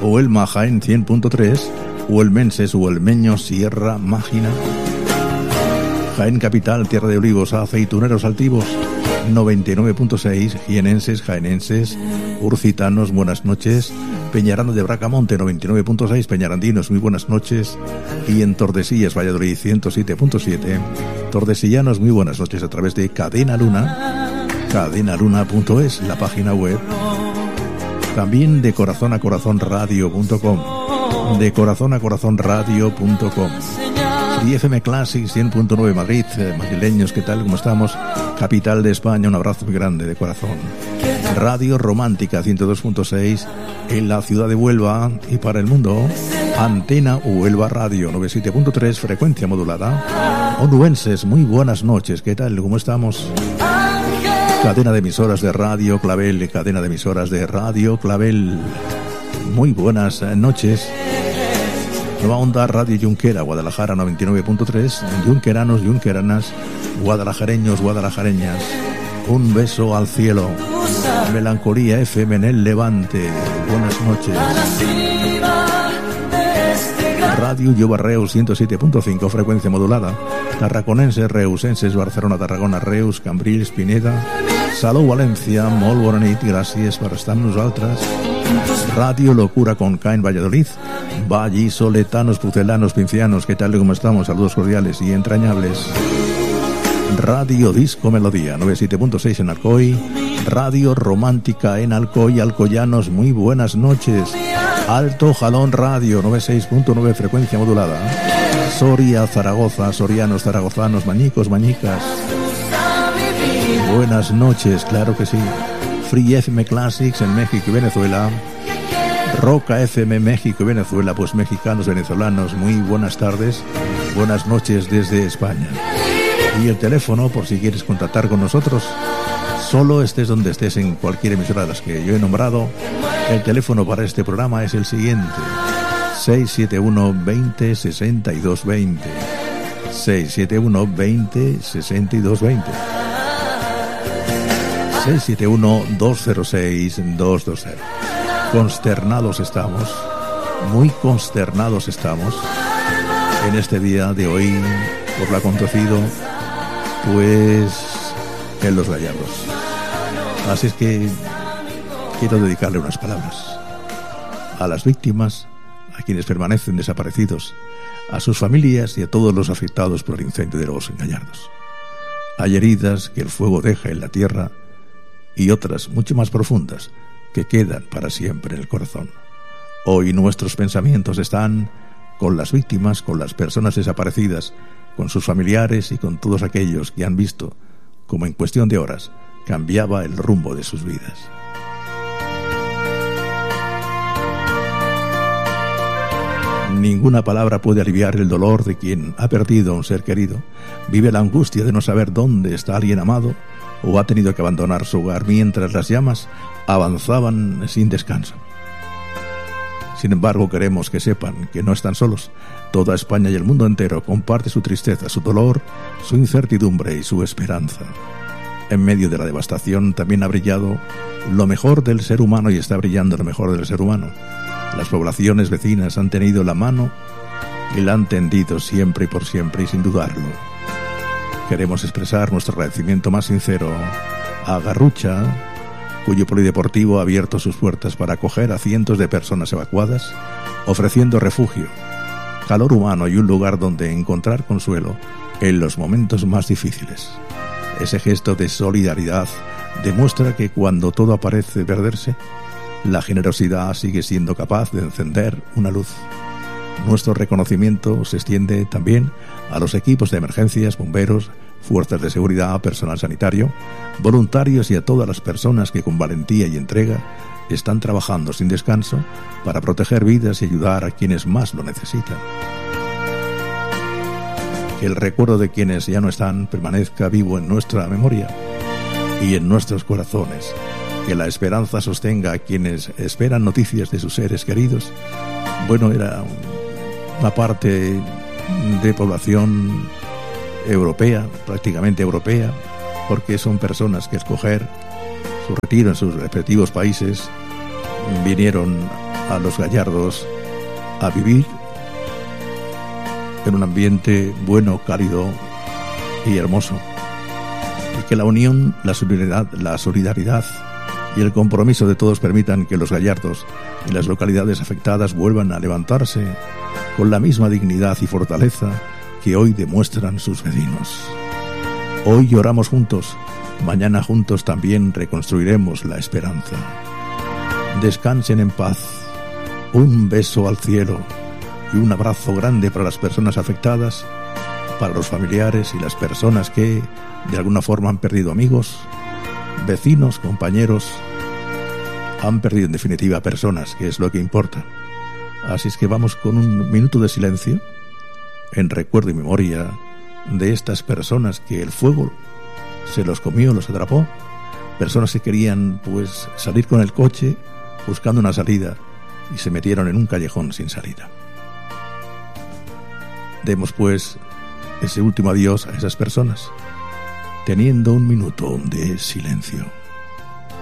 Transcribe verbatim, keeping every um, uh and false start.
Huelma Jaén cien punto tres, Huelmenses, Huelmeños, Sierra Mágina. Jaén Capital, Tierra de Olivos, Aceituneros Altivos, noventa y nueve punto seis, jienenses, jaenenses, urcitanos, buenas noches. Peñaranda de Bracamonte, noventa y nueve punto seis, peñarandinos, muy buenas noches. Y en Tordesillas, Valladolid, ciento siete punto siete. Tordesillanos, muy buenas noches a través de Cadena Luna, cadena luna punto es, la página web. También de corazón a corazón radio punto com, de corazón a corazón radio punto com. Y F M Classic cien punto nueve Madrid, eh, madrileños, ¿qué tal? ¿Cómo estamos? Capital de España, un abrazo muy grande de corazón. Radio Romántica ciento dos punto seis en la ciudad de Huelva y para el mundo. Antena Huelva Radio noventa y siete punto tres, frecuencia modulada. Onubenses, muy buenas noches, ¿qué tal? ¿Cómo estamos? Cadena de emisoras de Radio Clavel, cadena de emisoras de Radio Clavel. Muy buenas noches. Nueva Onda Radio Junquera, Guadalajara noventa y nueve punto tres, Junqueranos, Junqueranas, guadalajareños, guadalajareñas, un beso al cielo. Melancolía F M en el Levante, buenas noches. Radio Lloba Reus ciento siete punto cinco, frecuencia modulada. Tarraconenses, Reusenses, Barcelona, Tarragona, Reus, Cambrils, Pineda, Salou, Valencia, molt bona nit, gràcies per estar amb nosaltres. Radio Locura con K en Valladolid, vallisoletanos, pucelanos, pincianos, ¿qué tal? ¿Cómo estamos? Saludos cordiales y entrañables. Radio Disco Melodía noventa y siete punto seis en Alcoy, Radio Romántica en Alcoy, alcoyanos, muy buenas noches. Alto Jalón Radio noventa y seis punto nueve, frecuencia modulada. Soria, Zaragoza, sorianos, zaragozanos, mañicos, mañicas, buenas noches, claro que sí. Free F M Classics en México y Venezuela. Roca F M México y Venezuela, pues mexicanos, venezolanos, muy buenas tardes, buenas noches desde España. Y el teléfono, por si quieres contactar con nosotros, solo estés donde estés en cualquier emisora de las que yo he nombrado, el teléfono para este programa es el siguiente: seis siete uno, veinte, sesenta y dos veinte, seis siete uno, veinte, sesenta y dos veinte, seis siete uno, dos cero seis, dos dos cero. Consternados estamos, muy consternados estamos en este día de hoy por lo acontecido, pues, en Los Gallardos. Así es que quiero dedicarle unas palabras a las víctimas, a quienes permanecen desaparecidos, a sus familias y a todos los afectados por el incendio de Los Gallardos. Hay heridas que el fuego deja en la tierra y otras mucho más profundas que quedan para siempre en el corazón. Hoy nuestros pensamientos están con las víctimas, con las personas desaparecidas, con sus familiares y con todos aquellos que han visto cómo en cuestión de horas cambiaba el rumbo de sus vidas. Ninguna palabra puede aliviar el dolor de quien ha perdido a un ser querido, vive la angustia de no saber dónde está alguien amado o ha tenido que abandonar su hogar mientras las llamas avanzaban sin descanso. Sin embargo, queremos que sepan que no están solos. Toda España y el mundo entero comparte su tristeza, su dolor, su incertidumbre y su esperanza. En medio de la devastación también ha brillado lo mejor del ser humano y está brillando lo mejor del ser humano. Las poblaciones vecinas han tenido la mano y la han tendido siempre y por siempre y sin dudarlo. Queremos expresar nuestro agradecimiento más sincero a Garrucha, cuyo polideportivo ha abierto sus puertas para acoger a cientos de personas evacuadas, ofreciendo refugio, calor humano y un lugar donde encontrar consuelo en los momentos más difíciles. Ese gesto de solidaridad demuestra que cuando todo parece perderse, la generosidad sigue siendo capaz de encender una luz. Nuestro reconocimiento se extiende también a los equipos de emergencias, bomberos, fuerzas de seguridad, personal sanitario, voluntarios y a todas las personas que con valentía y entrega están trabajando sin descanso para proteger vidas y ayudar a quienes más lo necesitan. Que el recuerdo de quienes ya no están permanezca vivo en nuestra memoria y en nuestros corazones. Que la esperanza sostenga a quienes esperan noticias de sus seres queridos. Bueno, era una parte de población europea, prácticamente europea, porque son personas que escoger su retiro en sus respectivos países vinieron a los gallardos a vivir en un ambiente bueno, cálido y hermoso, y que la unión, la solidaridad, la solidaridad y el compromiso de todos permitan que los gallardos y las localidades afectadas vuelvan a levantarse con la misma dignidad y fortaleza que hoy demuestran sus vecinos. Hoy lloramos juntos, mañana juntos también reconstruiremos la esperanza. Descansen en paz. Un beso al cielo y un abrazo grande para las personas afectadas, para los familiares y las personas que de alguna forma han perdido amigos, vecinos, compañeros, han perdido en definitiva personas, que es lo que importa. Así es que vamos con un minuto de silencio en recuerdo y memoria de estas personas que el fuego se los comió, los atrapó, personas que querían pues salir con el coche buscando una salida y se metieron en un callejón sin salida. Demos pues ese último adiós a esas personas, teniendo un minuto de silencio.